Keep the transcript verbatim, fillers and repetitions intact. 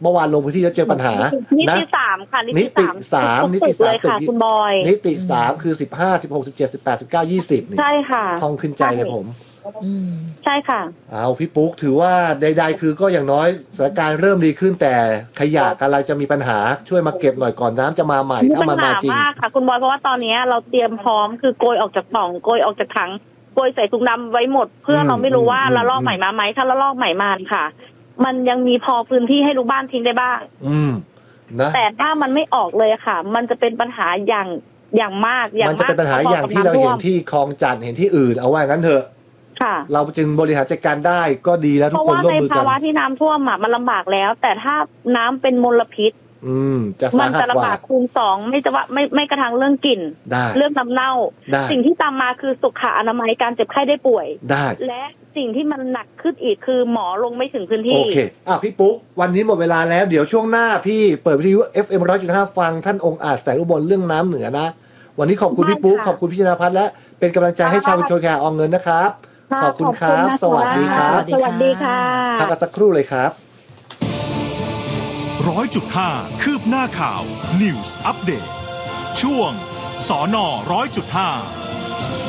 เมื่อวานลงพื้นที่แล้วเจอปัญหานิติสามค่ะนิติสามนิติสามค่ะคุณบอยนิติสามคือสิบห้า สิบหก สิบเจ็ด สิบแปด สิบเก้า ยี่สิบนี่ใช่ค่ะท่องขึ้นใจเลยผมใช่ค่ะเอาพี่ปุ๊กถือว่าใดๆคือก็อย่างน้อยสถานการณ์เริ่มดีขึ้นแต่ขยะกำลังจะมีปัญหาช่วยมาเก็บหน่อยก่อนน้ำจะมาใหม่ถ้ามันมาจริงมีปัญหามากค่ะคุณบอยเพราะว่าตอนนี้เราเตรียมพร้อมคือโกยออกจากป่องโกยออกจากถังโกยใส่ถุงดำไว้หมดเพื่อเราไม่รู้ว่าละลอกใหม่มาไหมถ้าละลอกใหม่มาค่ะมันยังมีพอพื้นที่ให้ลูกบ้านทิ้งได้บ้างอืมนะแต่ถ้ามันไม่ออกเลยค่ะมันจะเป็นปัญหาอย่างอย่างมากอย่างมากมันจะเป็นปัญหาอย่างที่เราเห็นที่คลองจันทน์เห็นที่อื่นเอาไว้งั้นเถอะเราจึงบริหารจัดการได้ก็ดีแล้วทุกคนร่วมมือกันเพราะว่าในภาวะที่น้ำท่วมอ่ะมันลำบากแล้วแต่ถ้าน้ำเป็นมลพิษอืมจะสาหัสกว่ามันจะลำบากคูณสองไม่จะว่าไม่ไม่กระทั่งเรื่องกลิ่นเรื่องน้ำเน่าสิ่งที่ตามมาคือสุขอนามัยการเจ็บไข้ได้ป่วยได้และสิ่งที่มันหนักขึ้นอีกคือหมอลงไม่ถึงพื้นที่โอเคอ่ะพี่ปุ๊กวันนี้หมดเวลาแล้วเดี๋ยวช่วงหน้าพี่เปิดวิทยุ เอฟ เอ็ม หนึ่งร้อยจุดห้า ฟังท่านองค์อาจแสงอุบลเรื่องน้ำเหนือนะวันนี้ขอบคุณพี่ปุ๊กขอบคุณพี่ชนาภัทรและเป็นกำลังใจให้ชาวชุมชนแข่อองเงินนะครับขอบคุณครับสวัสดีครับสวัสดีค่ะพักกันสักครู่เลยครับร้อยจุดห้าคืบหน้าข่าว News Update ช่วงสนร้อยจุดห้า